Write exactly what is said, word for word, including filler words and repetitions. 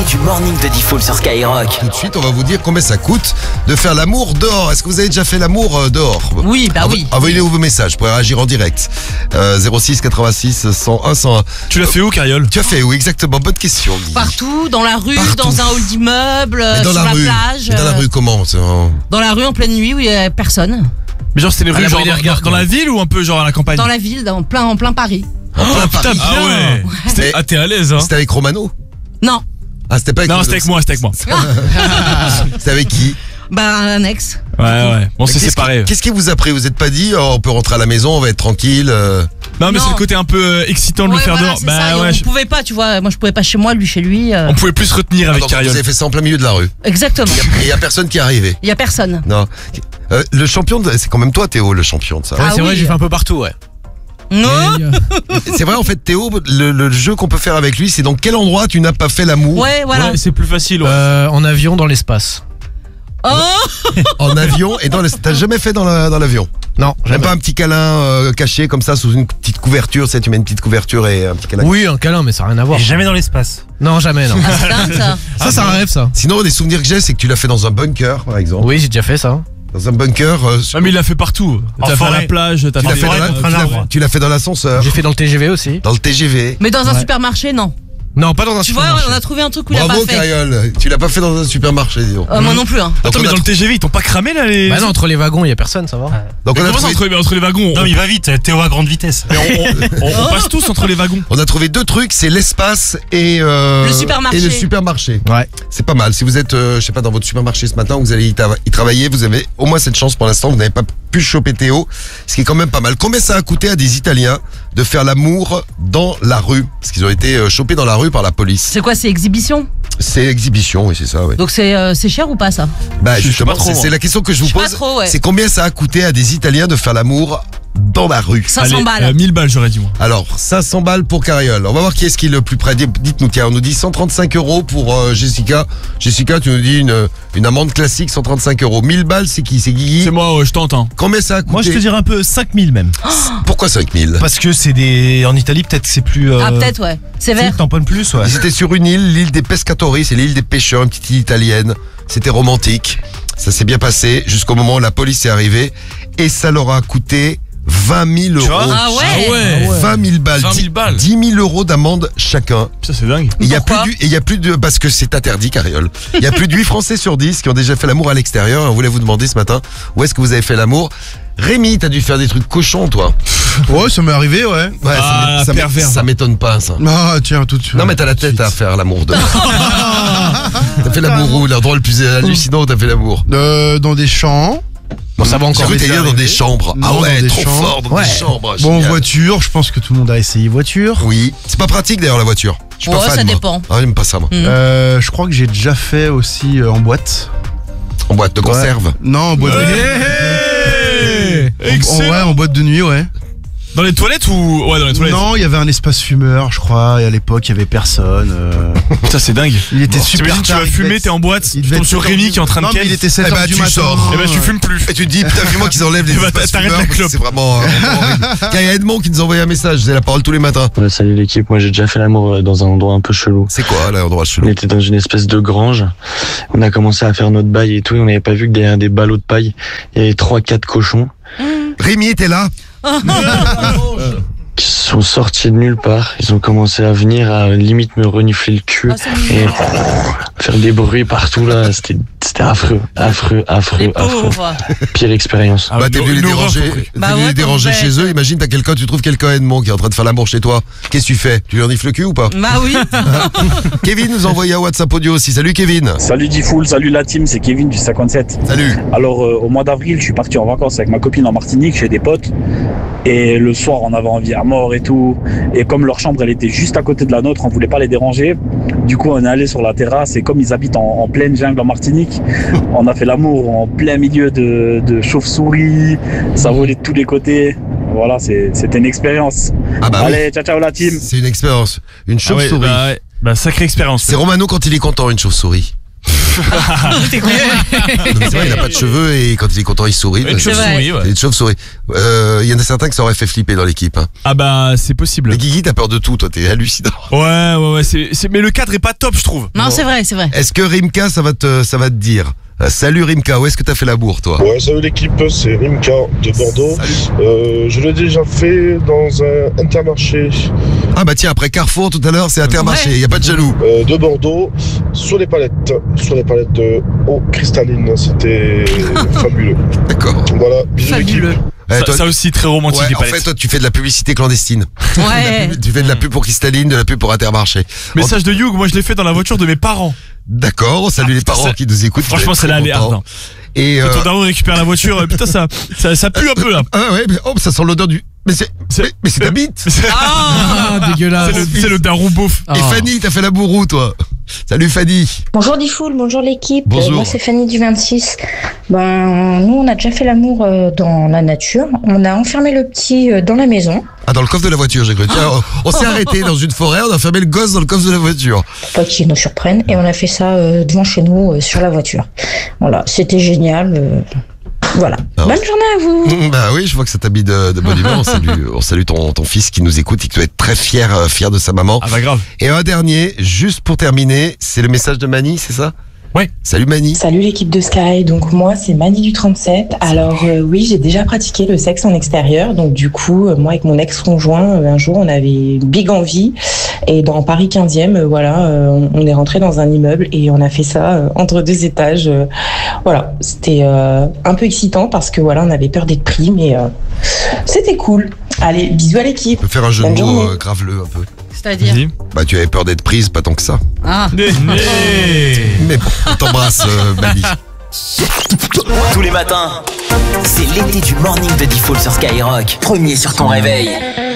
du morning de Diffoul sur Skyrock. Tout de suite, on va vous dire combien ça coûte de faire l'amour dehors. Est-ce que vous avez déjà fait l'amour euh, dehors? Oui, bah oui. Envoyez-nous vos messages, vous pourrez réagir en direct. Euh, zéro six quatre-vingt-six cent un cent un. Tu l'as fait où, Cariole? Tu as fait où exactement? Bonne question. Guy. Partout, dans la rue, Partout. dans un hall d'immeuble, Mais dans sur la, la rue. plage. Mais dans la euh, rue comment c'est un- Dans la rue en pleine nuit où il n'y a personne. Mais genre, c'était une À rue la genre brûlée dans, regarde, dans la ville ou un peu genre à la campagne? Dans la ville, dans plein, en plein Paris. en plein Oh putain, Paris. bien. Ah ouais. C'était- Ah, t'es à l'aise, hein? C'était avec Romano? Non, Ah, c'était pas avec Non, c'était avec moi, c'était avec moi. C'était avec qui? bah un ex. Ouais, ouais. On s'est Qu'est-ce séparés. qui- Qu'est-ce qui vous a pris? Vous êtes pas dit, oh, on peut rentrer à la maison, on va être tranquille euh... Non, mais Non. c'est le côté un peu euh, excitant de le Ouais, faire voilà, dehors. c'est Bah ça, et ouais, on je- pouvait pas, tu vois. Moi, je pouvais pas chez moi, lui chez lui. euh, on pouvait plus se retenir avec Donc, vous Cariole. avez fait ça en plein milieu de la rue. Exactement. Et il y a personne qui est arrivé. Il y a personne. Non. Euh, le champion, de... c'est quand même toi, Théo, le champion de ça. Ouais, Ah c'est vrai, oui. j'ai fait un peu partout, ouais. Non. C'est vrai, en fait, Théo, le, le jeu qu'on peut faire avec lui, c'est dans quel endroit tu n'as pas fait l'amour Ouais, voilà. Ouais, c'est plus facile, ouais. Euh, en avion dans l'espace. Oh. en avion et dans le... T'as jamais fait dans la- dans l'avion? Non, Même jamais. pas un petit câlin euh, caché comme ça sous une petite couverture, tu sais, tu mets une petite couverture et un petit câlin. Oui, un câlin, mais ça n'a rien à voir. Et jamais dans l'espace. Non, jamais, non. Ah, c'est dingue ça. Ça, c'est un rêve, ça. Sinon, des souvenirs que j'ai, c'est que tu l'as fait dans un bunker, par exemple. Oui, j'ai déjà fait ça. Dans un bunker. euh, Ah, mais il l'a fait partout. En T'as fait à forêt. la plage, t'as tu l'as fait, fait, dans forêt, la- contre tu un l'as- arbre. tu l'as fait dans l'ascenseur, J'ai fait dans le T G V aussi. dans le T G V. Mais dans un Ouais. supermarché, non. Non, pas dans un Tu vois, supermarché. on a trouvé un truc où il a Bravo, pas fait. Cariole. Tu l'as pas fait dans un supermarché, dis donc. Euh, moi non plus. Hein. Donc, Attends, on mais a dans le T G V, ils t'ont pas cramé là les. Bah non, entre les wagons, il y a personne, ça va. Donc, Mais on a, comment ça, trouvé, entre, mais entre les wagons? Non, on, mais il va vite, Théo à grande vitesse. mais on, on- on passe tous entre les wagons. on a trouvé deux trucs, c'est l'espace et, euh, Le supermarché. et le supermarché. Ouais. C'est pas mal. Si vous êtes, euh, je sais pas, dans votre supermarché ce matin, vous allez y, ta- y travailler, vous avez au moins cette chance pour l'instant, vous n'avez pas pu choper Théo, ce qui est quand même pas mal. Combien ça a coûté à des Italiens de faire l'amour dans la rue? Parce qu'ils ont été euh, chopés dans la rue par la police. C'est quoi, c'est exhibition? C'est exhibition, oui, c'est ça, oui. Donc c'est euh, c'est cher ou pas ça? Bah, je sais justement, pas trop, c'est moi. c'est la question que je vous Je sais pas pose. trop, ouais. C'est combien ça a coûté à des Italiens de faire l'amour dans la rue? cinq cents Allez, balles. euh, mille balles, j'aurais dit moi. Alors, cinq cents balles pour Cariole. On va voir qui est-ce qui est le plus près. Dites-nous, tiens, on nous dit cent trente-cinq euros pour euh, Jessica. Jessica, tu nous dis une, une amende classique, cent trente-cinq euros. mille balles, c'est qui? C'est Guigui? C'est moi, ouais, je tente. Hein. Combien ça a coûté? Moi, je te dirais un peu cinq mille même. Pourquoi cinq mille? Parce que c'est des. En Italie, peut-être que c'est plus. euh, Ah peut-être ouais. C'est tu sais, vert. tamponne plus, ouais. Ils étaient sur une île, l'île des Pescatori, c'est l'île des pêcheurs, une petite île italienne. C'était romantique. Ça s'est bien passé jusqu'au moment où la police est arrivée. Et ça leur a coûté vingt mille euros. vois Ah ouais. Ah ouais. vingt mille balles. vingt mille balles. dix mille euros d'amende chacun. Ça, c'est dingue. Il y a plus Pourquoi du, et il y a plus de, parce que c'est interdit, Cariole. Il y a plus de huit Français sur dix qui ont déjà fait l'amour à l'extérieur. On voulait vous demander ce matin, où est-ce que vous avez fait l'amour? Rémi, t'as dû faire des trucs cochons, toi. Ouais, ça m'est arrivé, ouais. Ouais, Ah, ça, ça m'é- pervers, ça va. m'étonne pas, ça. Ah, tiens, tout de suite. Non, mais t'as la tête à faire l'amour de. T'as fait l'amour où? L'endroit le plus hallucinant où t'as fait l'amour? Euh, dans des champs. Bon, ça va J'ai encore. cru que t'allais dire dans arrivé. des chambres. Non, Ah ouais, dans des trop chambres. fort dans Ouais. des chambres. Bon, en génial. voiture, je pense que tout le monde a essayé voiture. Oui. C'est pas pratique d'ailleurs la voiture. Je suis pas Ouais, fan, ça moi. dépend. Ah, j'aime pas ça, moi. Mm. Euh, je crois que j'ai déjà fait aussi euh, en boîte. En boîte de conserve. Non, en boîte de nuit. Hey En- Excellent. ouais, en boîte de nuit, ouais. Dans les toilettes ou. Ouais, dans les toilettes. Non, il y avait un espace fumeur, je crois, et à l'époque, il y avait personne. euh, Putain, c'est dingue. Il était super T'imagines, tu tard, vas il devait fumer, être- t'es en boîte, il tu devait tombes être sur sept heures Rémi du- qui est en train de Non, mais ken. il était sept Eh heures bah, du tu matin. sors. Eh bah, tu fumes plus. Et tu te dis, putain, vu moi qu'ils enlèvent les Eh bah, espaces t'arrêtes fumeurs, la clope. c'est vraiment, euh, vraiment horrible. Il y a Edmond qui nous a envoyé un message, c'est la parole tous les matins. Ouais, salut l'équipe, moi j'ai déjà fait l'amour euh, dans un endroit un peu chelou. C'est quoi là, endroit On chelou? était dans une espèce de grange, on a commencé à faire notre bail et tout, et on n'avait pas vu que derrière des ballots de paille, il y avait trois quatre cochons Rémi était là? qui se sont sortis de nulle part. Ils ont commencé à venir, à limite me renifler le cul Ah, c'est mignon. et faire des bruits partout là. C'était c'était affreux, affreux, affreux, Les affreux. pauvres. Pire expérience. Ah, Bah, t'es une- venu les une horreur, déranger, faut- t'es Bah venu ouais, les déranger comme chez bête. eux. Imagine, t'as quelqu'un, tu trouves quelqu'un, Edmond, qui est en train de faire l'amour chez toi. Qu'est-ce que tu fais? Tu lui renifles le cul ou pas? Bah oui. Kevin nous a envoyé un WhatsApp audio aussi. Salut Kevin. Salut Diffoul, salut la team, c'est Kevin du cinquante-sept. Salut. Alors euh, au mois d'avril, je suis parti en vacances avec ma copine en Martinique chez des potes. Et le soir, on avait envie à mort et tout. Et comme leur chambre, elle était juste à côté de la nôtre, on voulait pas les déranger. Du coup, on est allé sur la terrasse et comme ils habitent en, en pleine jungle en Martinique, on a fait l'amour en plein milieu de, de chauves-souris. Ça volait de tous les côtés. Voilà, c'est- c'était une expérience. Ah bah oui. Allez, ciao ciao la team. C'est une expérience. Une Ah ouais, chauve-souris. bah, ouais. Bah, sacrée expérience. C'est Romano quand il est content, une chauve-souris. T'es con. Non, mais c'est vrai, il a pas de cheveux et quand il est content, il sourit. Une C'est vrai. chauve-souris, ouais. Il est de chauve-souris. Euh, Il y en a certains que ça aurait fait flipper dans l'équipe. Hein. Ah bah, c'est possible. Mais Guigui, t'as peur de tout, toi, t'es hallucinant. Ouais, ouais, ouais, c'est, c'est, mais le cadre est pas top, je trouve. Non, c'est vrai, c'est vrai. Est-ce que Rimka, ça va te, ça va te dire euh, salut Rimka, où est-ce que t'as fait la bourre, toi? Ouais, salut l'équipe, c'est Rimka de Bordeaux. Salut. Euh, je l'ai déjà fait dans un Intermarché Ah bah tiens, après Carrefour tout à l'heure, c'est Intermarché, Ouais. y a pas de jaloux. euh, de Bordeaux, sur les palettes, sur les palettes de eau cristalline. C'était fabuleux. D'accord. Voilà, bisous l'équipe. Fabuleux. Eh, Ça, toi- ça aussi, très romantique, ouais, les en palettes. fait, toi, tu fais de la publicité clandestine. Ouais. Tu fais de la pub pour Cristalline, de la pub pour Intermarché. Message de Hugh, moi je l'ai fait dans la voiture de mes parents. D'accord, on salue Ah, les putain, parents c'est- qui nous écoutent. Franchement, vous c'est êtes là, très elle est contents. hard. Et Quand euh, ton daron récupère la voiture, euh, putain, ça, ça, ça pue un peu là. ah ouais, mais, oh, ça sent l'odeur du. Mais c'est, C'est- mais, mais c'est ta bite. Ah, dégueulasse. C'est le, c'est le daron beauf. Et Fanny, t'as fait la bourrou, toi. Salut Fanny. Bonjour Diffoul, bonjour l'équipe. Bonjour. Euh, moi c'est Fanny du vingt-six. Ben nous on a déjà fait l'amour euh, dans la nature. On a enfermé le petit euh, dans la maison Ah, dans le coffre de la voiture, j'ai cru. Tiens, on, on s'est arrêté dans une forêt, on a fermé le gosse dans le coffre de la voiture. pour pas qu'il nous surprenne et on a fait ça euh, devant chez nous euh, sur la voiture. Voilà, c'était génial. euh, Voilà. Ah. Bonne journée à vous. Mmh, Bah oui, je vois que ça t'habille de, de bonne humeur. On salue, on salue ton, ton fils qui nous écoute et qui doit être très fier, euh, fier de sa maman. Ah bah grave. Et un dernier, juste pour terminer, c'est le message de Mani, c'est ça? Ouais. Salut Mani. Salut l'équipe de Sky, donc moi c'est Mani du trente-sept. Alors euh, oui, j'ai déjà pratiqué le sexe en extérieur, donc du coup euh, moi avec mon ex-conjoint, euh, un jour on avait une big envie et dans Paris quinzième, euh, voilà, euh, on est rentré dans un immeuble et on a fait ça euh, entre deux étages. euh, voilà, c'était euh, un peu excitant parce que voilà, on avait peur d'être pris, mais euh, c'était cool. Allez, bisous à l'équipe. Tu peux faire un jeu de Bonne mots journée. euh, graveleux un peu. C'est-à-dire. Vas-y. Bah tu avais peur d'être prise, pas tant que ça. Ah. Mais bon, on t'embrasse euh, Mani. Tous les matins, c'est l'été du morning de Diffoul sur Skyrock. Premier sur ton réveil.